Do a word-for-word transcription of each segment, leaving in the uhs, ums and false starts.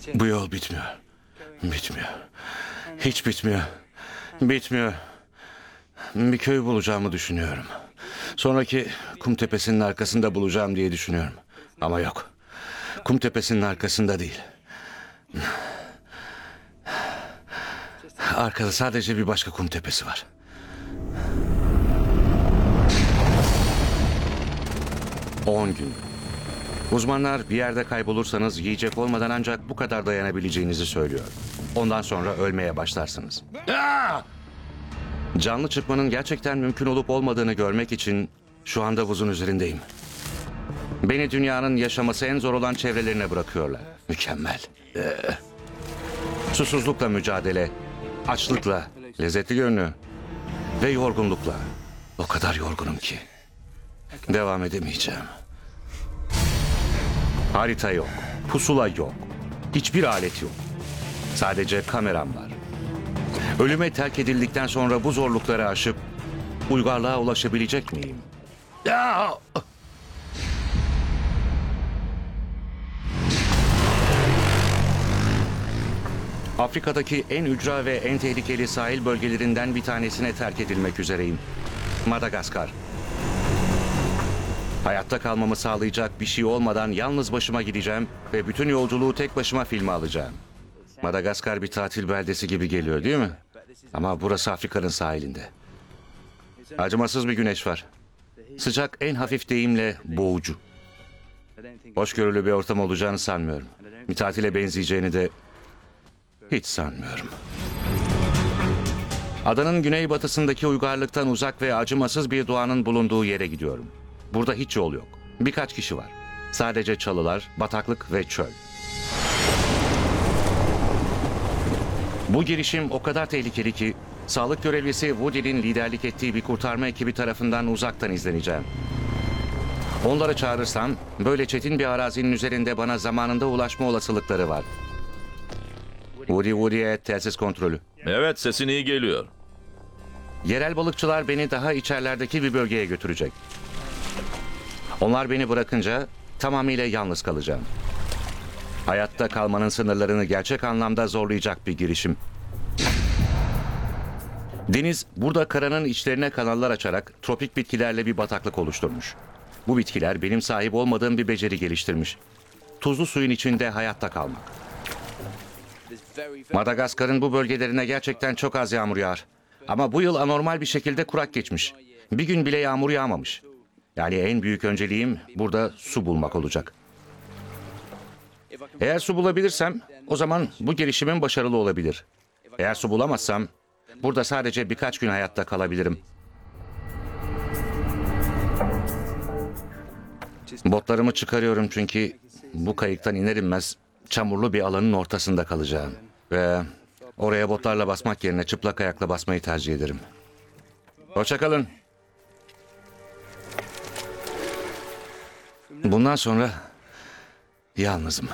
Bu yol bitmiyor. Bitmiyor. Hiç bitmiyor. Bitmiyor. Bir köy bulacağımı düşünüyorum. Sonraki kum tepesinin arkasında bulacağım diye düşünüyorum. Ama yok. Kum tepesinin arkasında değil. Arkada sadece bir başka kum tepesi var. On gün. Uzmanlar bir yerde kaybolursanız yiyecek olmadan ancak bu kadar dayanabileceğinizi söylüyor. Ondan sonra ölmeye başlarsınız. Aa! Canlı çıkmanın gerçekten mümkün olup olmadığını görmek için şu anda buzun üzerindeyim. Beni dünyanın yaşaması en zor olan çevrelerine bırakıyorlar. Mükemmel. Ee, susuzlukla mücadele, açlıkla, lezzetli görünüyor ve yorgunlukla. O kadar yorgunum ki. Devam edemeyeceğim. Harita yok, pusula yok, hiçbir alet yok. Sadece kameram var. Ölüme terk edildikten sonra bu zorlukları aşıp uygarlığa ulaşabilecek miyim? Aa! Afrika'daki en ücra ve en tehlikeli sahil bölgelerinden bir tanesine terk edilmek üzereyim. Madagaskar. Hayatta kalmamı sağlayacak bir şey olmadan yalnız başıma gideceğim ve bütün yolculuğu tek başıma filme alacağım. Madagaskar bir tatil beldesi gibi geliyor değil mi? Ama burası Afrika'nın sahilinde. Acımasız bir güneş var. Sıcak en hafif deyimle boğucu. Hoşgörülü bir ortam olacağını sanmıyorum. Bir tatile benzeyeceğini de hiç sanmıyorum. Adanın güneybatısındaki uygarlıktan uzak ve acımasız bir doğanın bulunduğu yere gidiyorum. Burada hiç yol yok. Birkaç kişi var. Sadece çalılar, bataklık ve çöl. Bu girişim o kadar tehlikeli ki sağlık görevlisi Woody'nin liderlik ettiği bir kurtarma ekibi tarafından uzaktan izleneceğim. Onları çağırırsam böyle çetin bir arazinin üzerinde bana zamanında ulaşma olasılıkları var. Woody Woody'ye telsiz kontrolü. Evet, sesin iyi geliyor. Yerel balıkçılar beni daha içerilerdeki bir bölgeye götürecek. Onlar beni bırakınca tamamıyla yalnız kalacağım. Hayatta kalmanın sınırlarını gerçek anlamda zorlayacak bir girişim. Deniz burada karanın içlerine kanallar açarak tropik bitkilerle bir bataklık oluşturmuş. Bu bitkiler benim sahip olmadığım bir beceri geliştirmiş. Tuzlu suyun içinde hayatta kalmak. Madagaskar'ın bu bölgelerine gerçekten çok az yağmur yağar. Ama bu yıl anormal bir şekilde kurak geçmiş. Bir gün bile yağmur yağmamış. Yani en büyük önceliğim burada su bulmak olacak. Eğer su bulabilirsem o zaman bu girişimim başarılı olabilir. Eğer su bulamazsam burada sadece birkaç gün hayatta kalabilirim. Botlarımı çıkarıyorum çünkü bu kayıktan iner inmez çamurlu bir alanın ortasında kalacağım. Ve oraya botlarla basmak yerine çıplak ayakla basmayı tercih ederim. Hoşça kalın. Bundan sonra yalnızım.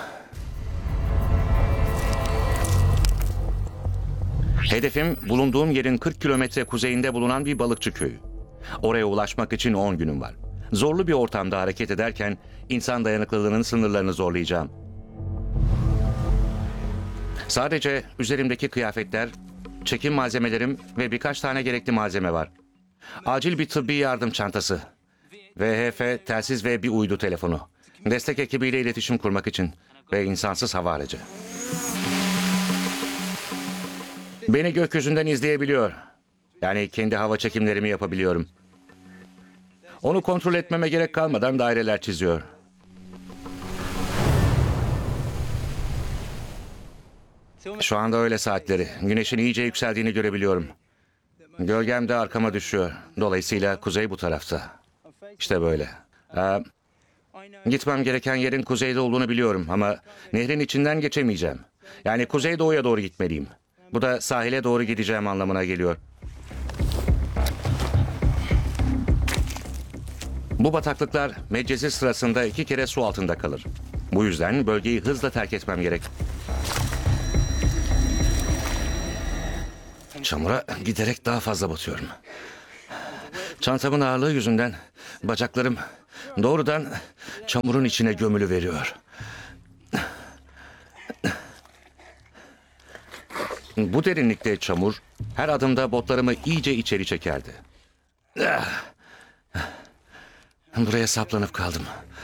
Hedefim bulunduğum yerin kırk kilometre kuzeyinde bulunan bir balıkçı köyü. Oraya ulaşmak için on günüm var. Zorlu bir ortamda hareket ederken insan dayanıklılığının sınırlarını zorlayacağım. Sadece üzerimdeki kıyafetler, çekim malzemelerim ve birkaç tane gerekli malzeme var. Acil bir tıbbi yardım çantası. V H F, telsiz ve bir uydu telefonu. Destek ekibiyle iletişim kurmak için ve insansız hava aracı. Beni gökyüzünden izleyebiliyor. Yani kendi hava çekimlerimi yapabiliyorum. Onu kontrol etmeme gerek kalmadan daireler çiziyor. Şu anda öğle saatleri. Güneşin iyice yükseldiğini görebiliyorum. Gölgem de arkama düşüyor. Dolayısıyla kuzey bu tarafta. İşte böyle. Ee, gitmem gereken yerin kuzeyde olduğunu biliyorum ama nehrin içinden geçemeyeceğim. Yani kuzeydoğuya doğru gitmeliyim. Bu da sahile doğru gideceğim anlamına geliyor. Bu bataklıklar Medcezir sırasında iki kere su altında kalır. Bu yüzden bölgeyi hızla terk etmem gerek. Çamura giderek daha fazla batıyorum. Çantamın ağırlığı yüzünden bacaklarım doğrudan çamurun içine gömülü veriyor. Bu derinlikte çamur her adımda botlarımı iyice içeri çekerdi. Ah! Buraya saplanıp kaldım.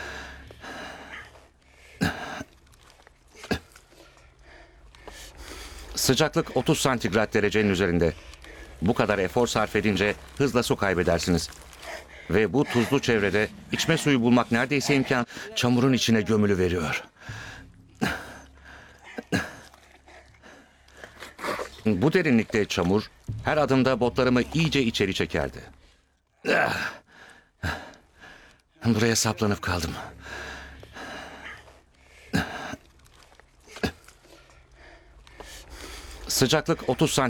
Sıcaklık otuz santigrat derecenin üzerinde. Bu kadar efor sarf edince hızla su kaybedersiniz. Ve bu tuzlu çevrede içme suyu bulmak neredeyse imkan. Çamurun içine gömülü veriyor. Bu derinlikte çamur her adımda botlarımı iyice içeri çekerdi. Ah! Buraya saplanıp kaldım. Sıcaklık otuz santigrat